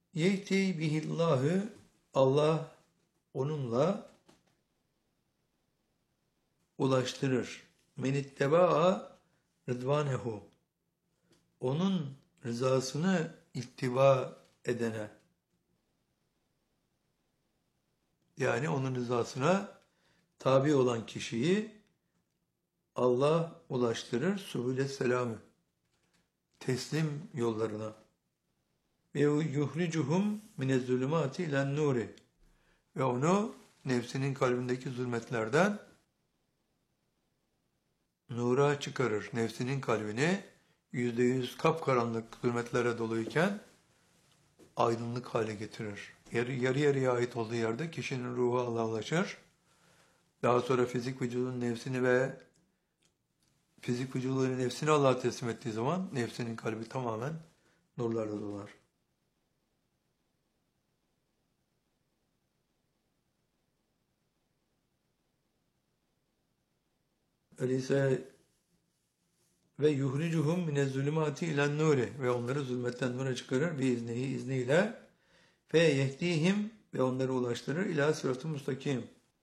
Yehdi bihillahü, Allah onunla ulaştırır. Menitteba'a rıdvanehu, onun rızasını ittiba edene, yani onun rızasına tabi olan kişiyi Allah ulaştırır subüle selamı, teslim yollarına. Ve yuhricuhum minezzulümati ilen nuri, ve onu nefsinin kalbindeki zulmetlerden nura çıkarır. Nefsinin kalbini %100 kapkaranlık zulmetlere doluyken aydınlık hale getirir. Yarı yarıya ait olduğu yerde kişinin ruhu Allah'a ulaşır. Daha sonra fizik vücudun nefsini ve fizik vücudun nefsini Allah'a teslim ettiği zaman nefsinin kalbi tamamen nurlarla dolar. Öyleyse ve yuhricuhum minezzulümati ilen nuri, ve onları zulmetten nura çıkarır izniyle ve yehdihim, ve onları ulaştırır ila sırat-ı müstakim.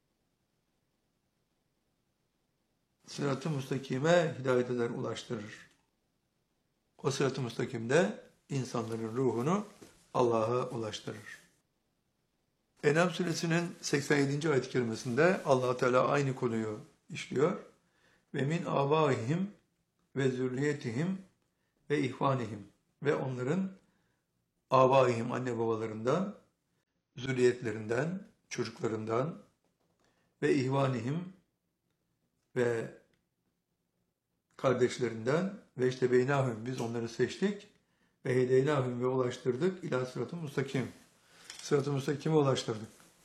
Sırat-ı müstakime hidayet eder, ulaştırır. O sırat-ı müstakimde insanların ruhunu Allah'a ulaştırır. En'am suresinin 87. ayet-i kerimesinde Allah Teala aynı konuyu işliyor. Ve min abaihim ve zürriyetihim ve ihvanihim, ve onların abaihim, anne babalarından, zürriyetlerinden, çocuklarından, ve ihvanihim, ve kardeşlerinden, ve işte beynahum, biz onları seçtik ve hedeynahum, ve ulaştırdık ila sırat-ı müstakim. Sırat-ı müstakime ulaştırdık.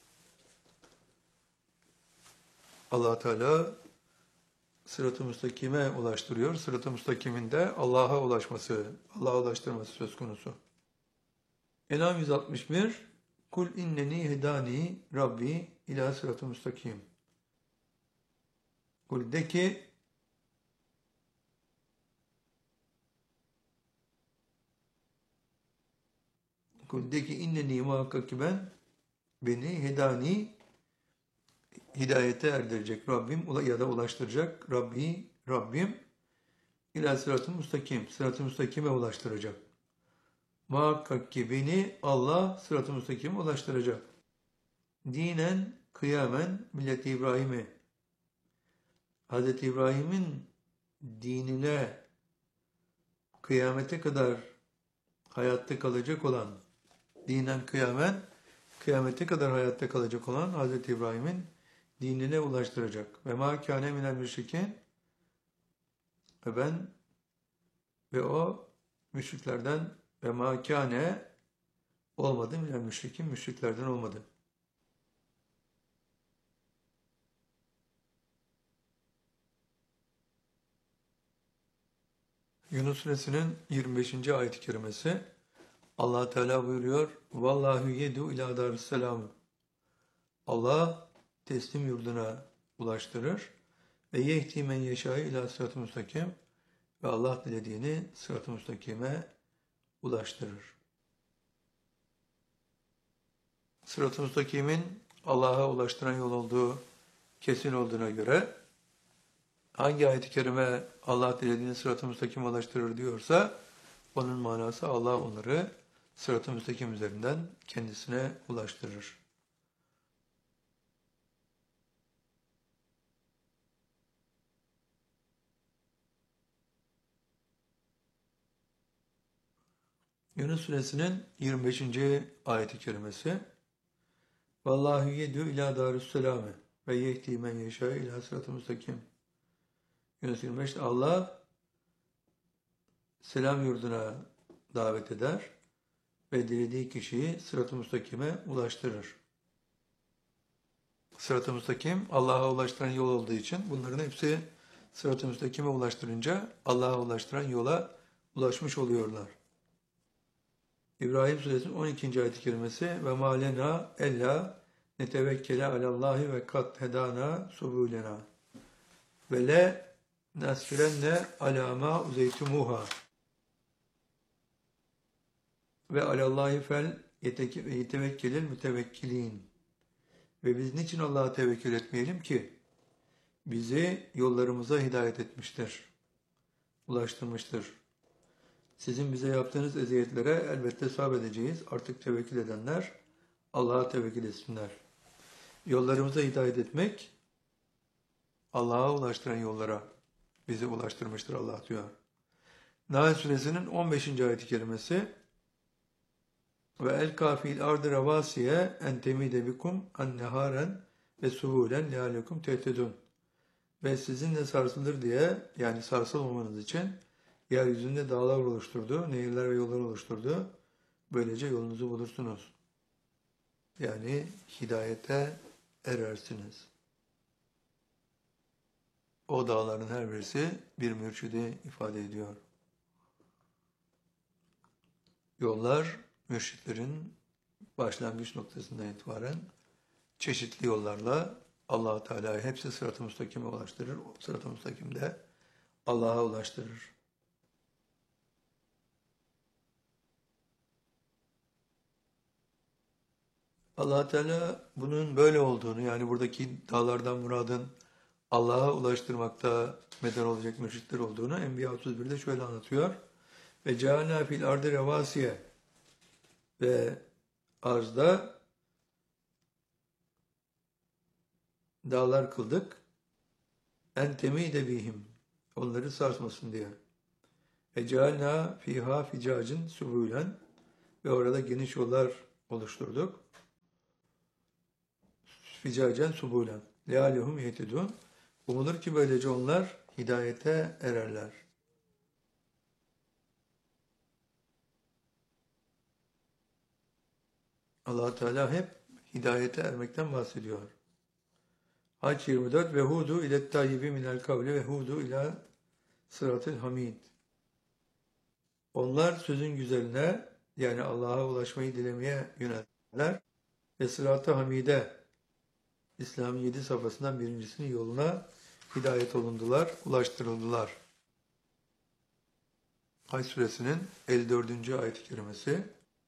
Allah Teala sırat-ı müstakime ulaştırıyor. Sırat-ı müstakimin de Allah'a ulaşması, Allah'a ulaştırması söz konusu. En'am 161. Kul inneni hedani Rabbi ila sırat-ı müstakim. Kul de ki, inneni muhakkak ki ben, beni hedani, hidayete erdirecek Rabbim ya da ulaştıracak Rabbim ila sırat-ı müstakim, sırat-ı müstakime ulaştıracak. Muhakkak ki beni Allah sırat-ı müstakime ulaştıracak. Dinen kıyamen milleti İbrahim'i, Hz. İbrahim'in dinine kıyamete kadar hayatta kalacak olan, dinen kıyamen, kıyamete kadar hayatta kalacak olan Hz. İbrahim'in dinine ulaştıracak. Ve ma kâne minel müşrikin, ve ben ve o müşriklerden, ve ma kâne olmadı minel müşrikin, müşriklerden olmadı. Yunus suresinin 25. ayet-i kerimesi, Allah Teala buyuruyor: Vallahu yedu ila darisselam. Allah teslim yurduna ulaştırır ve yehdi men yeşâ'ı ila sırat-ı müstakim, ve Allah dilediğini sırat-ı müstakime ulaştırır. Sırat-ı müstakimin Allah'a ulaştıran yol olduğu kesin olduğuna göre, hangi ayet-i kerime Allah dilediğini sırat-ı müstakime ulaştırır diyorsa, onun manası Allah onları sırat-ı müstakim üzerinden kendisine ulaştırır. Yunus suresinin 25. ayet-i kerimesi, Vallahu yed'u ila darüsselame ve yehdi men yeşâ ila sırat-ı müstakim. Yunus 25. Allah selam yurduna davet eder ve dilediği kişiyi sırat-ı müstakime ulaştırır. Sırat-ı müstakim Allah'a ulaştıran yol olduğu için bunların hepsi sırat-ı müstakime ulaştırınca Allah'a ulaştıran yola ulaşmış oluyorlar. İbrahim suresinin 12. ayet-i kerimesi, ve malena ella netevekkele alallahi ve kat hedana subulena ve le nasfirenne alama uzeytumuha ve alallahi fel yetevekkelil mütevekkilin. Ve biz niçin Allah'a tevekkül etmeyelim ki? Bizi yollarımıza hidayet etmiştir, ulaştırmıştır. Sizin bize yaptığınız eziyetlere elbette sabredeceğiz. Artık tevekkül edenler Allah'a tevekkül etsinler. Yollarımıza hidayet etmek, Allah'a ulaştıran yollara bizi ulaştırmıştır Allah diyor. Nahl suresinin 15. ayet-i kerimesi ve elka fil ardı ravasiye en temide bikum an neharen ve suhulen lealekum tehtedun. Ve sizinle sarsılır diye, yani sarsılmamanız için yeryüzünde dağlar oluşturdu, nehirler ve yollar oluşturdu. Böylece yolunuzu bulursunuz. Yani hidayete erersiniz. O dağların her birisi bir mürşidi ifade ediyor. Yollar, mürşitlerin başlangıç noktasından itibaren çeşitli yollarla Allah-u Teala'yı hepsi sırat-ı müstakime ulaştırır. O sırat-ı müstakim de Allah'a ulaştırır. Allah Teala bunun böyle olduğunu, yani buradaki dağlardan muradın Allah'a ulaştırmakta meden olacak mürşitler olduğunu Enbiya 31'de şöyle anlatıyor. Ve cealna fil ardı revasiye, ve arzda dağlar kıldık. En temide bihim, onları sarsmasın diye. Ve cealna fiha ficacın subulen, ve orada geniş yollar oluşturduk. Ficacen subulen. Lealehum yehtedun. Umulur ki böylece onlar hidayete ererler. Allah Teala hep hidayete ermekten bahsediyor. Hac 24 ve hudu ile tayyibi minel kavli ve hudu ila sıratıl hamid. Onlar sözün güzeline, yani Allah'a ulaşmayı dilemeye yöneldiler ve sırat-ı hamide, İslam'ın 7 safhasından birincisinin yoluna hidayet olundular, ulaştırıldılar. Hac suresinin 54. ayet-i kerimesi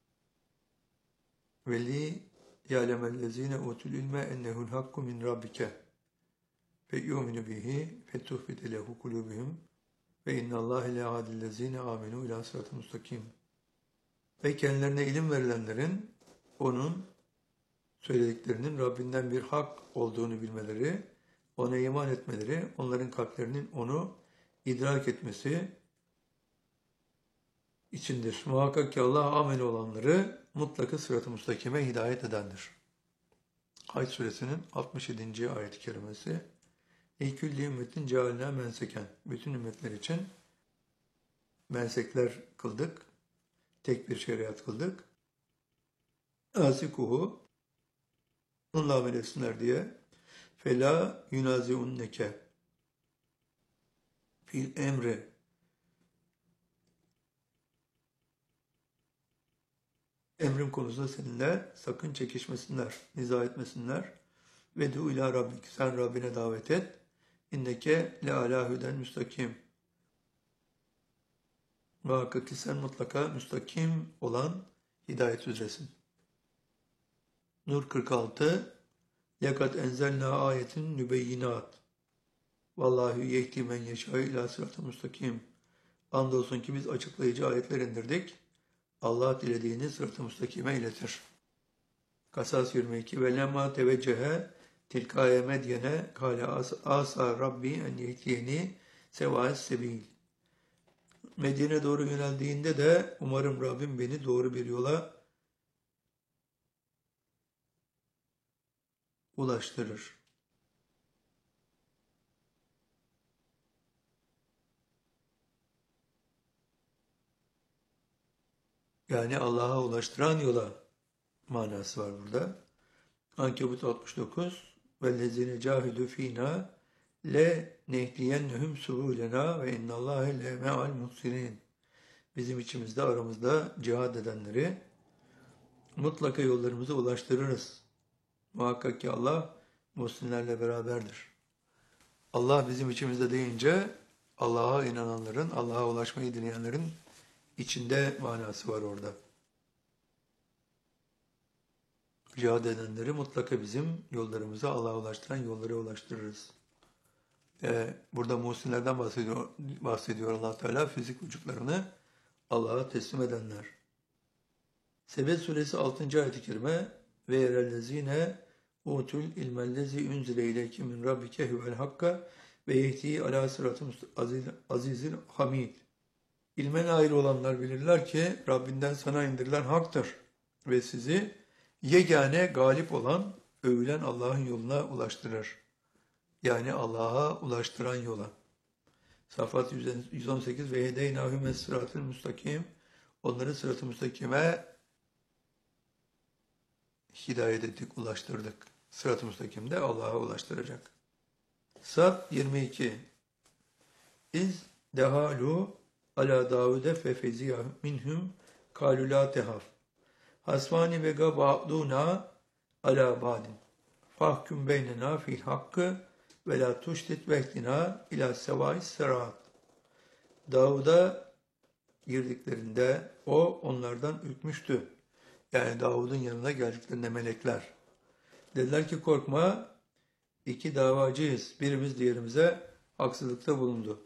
Veli ya'lemellezine utul ilme ennehu'l hakku min rabbike fe yu'minu bihi fe tuhbite lehu kulubuhum ve innallâhe le'adillezine amenu ila sıratı mustakim. Ve kendilerine ilim verilenlerin onun söylediklerinin Rabbinden bir hak olduğunu bilmeleri, ona iman etmeleri, onların kalplerinin onu idrak etmesi içindir. Muhakkak ki Allah amel olanları mutlaka sırat-ı müstakime hidayet edendir. Hac suresinin 67. ayet-i kerimesi İlkülli ümmetin cealine menseken. Bütün ümmetler için mensekler kıldık. Tek bir şeriat kıldık. Asikuhu onunla amel etsinler diye fela yunaziunneke fil emri emrim konusunda seninle sakın çekişmesinler, niza etmesinler. Ve du ila rabbik, sen Rabbine davet et. İnneke le ala huden müstakim. Muhakkak ki sen mutlaka müstakim olan hidayet üzeresin. Nur 46 Yakat enzelna ayetin nübeyyinat. Vallahi yehdi men yeşâ ila sırat-ı müstakim. Andolsun ki biz açıklayıcı ayetler indirdik. Allah dilediğini sırat-ı müstakime iletir. Kasas 22 ve lemma teveccehe tilkâye medyene kâle asa rabbi en yehdiyeni sevâes sebil. Medyen'e doğru yöneldiğinde de umarım Rabbim beni doğru bir yola ulaştırır. Yani Allah'a ulaştıran yola manası var burada. Ankebut 69 vellezine cahidu fina le nehdiyennehum subulena ve innallâhe le me'al muhsinin. Bizim içimizde, aramızda cihad edenleri mutlaka yollarımıza ulaştırırız. Muhakkak ki Allah muhsinlerle beraberdir. Allah bizim içimizde deyince Allah'a inananların, Allah'a ulaşmayı dileyenlerin içinde manası var orada. Cihad edenleri mutlaka bizim yollarımıza Allah'a ulaştıran yollara ulaştırırız. Burada muhsinlerden bahsediyor Allah Teala, fizik vücutlarını Allah'a teslim edenler. Sebe suresi 6. ayet-i kerime ve yerellezine utul ilmellezi unzile ileyke min rabbike huvel hakka ve yehdi ala sıratı azizil hamid. İlmen ayrı olanlar bilirler ki Rabbinden sana indirilen haktır ve sizi yegane galip olan, övülen Allah'ın yoluna ulaştırır. Yani Allah'a ulaştıran yola. Safat 118 ve hedeynâhüme sıratı müstakim. Onları sıratı müstakime hidayet ettik, ulaştırdık. Sırat-ı müstakim de Allah'a ulaştıracak. Sad 22 İz dehalu ala Davud'e fe feziyah minhum kalu la tehaf. Hasvani vega ba'duna ala ba'din. Fahkum beynena fil hakkı ve la tuştit vehtina ila sevâis sırat. Davud'a girdiklerinde o onlardan ürkmüştü. Yani Davud'un yanına geldiklerinde melekler. Dediler ki korkma, iki davacıyız. Birimiz diğerimize haksızlıkta bulundu.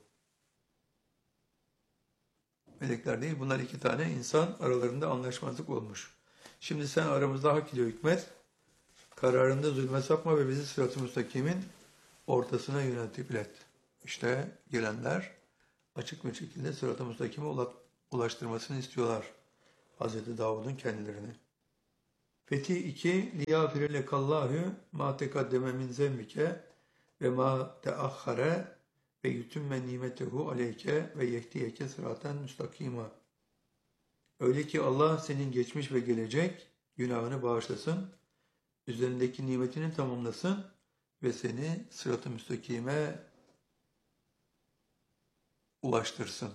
Melekler değil, bunlar iki tane insan, aralarında anlaşmazlık olmuş. Şimdi sen aramızda hak ile hükmet, kararında zulme sapma ve bizi sırat-ı müstakimin ortasına yöneltip ilet. İşte gelenler açık bir şekilde sırat-ı müstakime ulaştırmasını istiyorlar. Hazreti Davud'un kendilerini. Fetih 2 liyâfire lekallâhü mâ tekaddeme min zembike ve mâ teahhare ve yutümme nimetehu aleyke ve yehdiyeke sıraten müstakîmâ. Öyle ki Allah senin geçmiş ve gelecek günahını bağışlasın, üzerindeki nimetini tamamlasın ve seni sırat-ı müstakime ulaştırsın.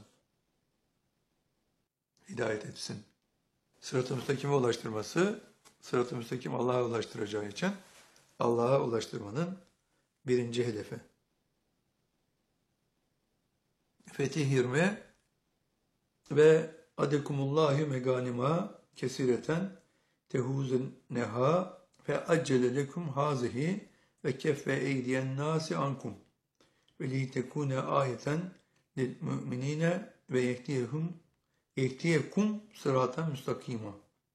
Hidayet etsin. Sırat-ı müstakime ulaştırması, sırat-ı müstakim Allah'a ulaştıracağı için Allah'a ulaştırmanın birinci hedefi. Fetih 20 ve adekumullâhi meganima kesireten tehuzun neha fe accele lekum hazihi ve keffe eydiyen nasi ankum ve litekune ayeten lil müminine ve yehdiyekum sıraten müstakima.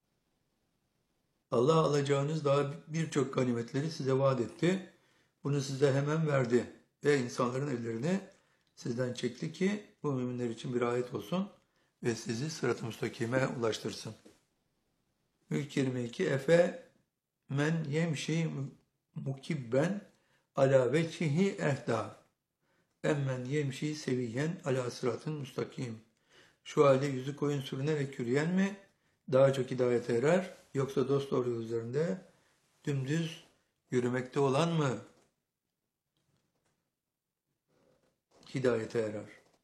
Allah alacağınız daha birçok ganimetleri size vaat etti. Bunu size hemen verdi ve insanların ellerini sizden çekti ki bu müminler için bir ayet olsun ve sizi sırat-ı müstakime ulaştırsın. Mülk 22 Efe men yemşi mukibben ala veçhihi ehda emmen yemşi seviyen ala sıratın müstakim. Şu halde yüzü koyun sürünerek yürüyen mi daha çok hidayete erer, yoksa dosdoğru üzerinde dümdüz yürümekte olan mı hidayete erer?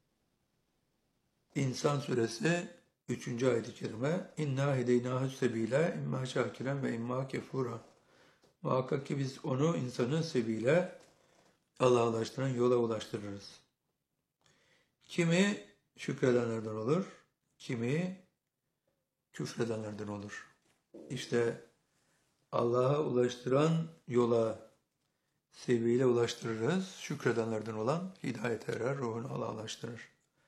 İnsan suresi 3. ayet-i kerime İnna hedeynâhü sebîle imma şâkiren ve imma kefûra. Muhakkak ki biz onu insanın sebebiyle Allah'a ulaştıran yola ulaştırırız. Kimi şükredenlerden olur, kimi küfredenlerden olur. İşte Allah'a ulaştıran yola sebebiyle ulaştırırız. Şükredenlerden olan hidayete erer, ruhunu Allah'a ulaştırır.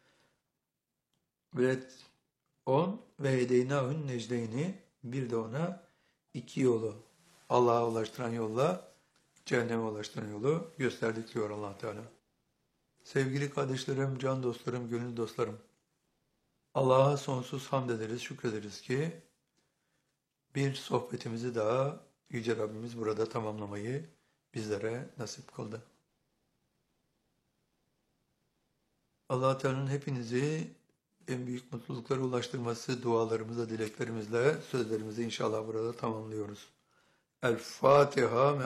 Veled 10 ve hedeynâhün necdeyni bir de ona iki yolu Allah'a ulaştıran yolla cehenneme ulaştıran yolu gösterdik diyor Allah Teala. Sevgili kardeşlerim, can dostlarım, gönül dostlarım. Allah'a sonsuz hamd ederiz, şükrederiz ki bir sohbetimizi daha Yüce Rabbimiz burada tamamlamayı bizlere nasip kıldı. Allah Teala'nın hepinizi en büyük mutluluklara ulaştırması dualarımızla, dileklerimizle, sözlerimizi inşallah burada tamamlıyoruz. El Fatiha.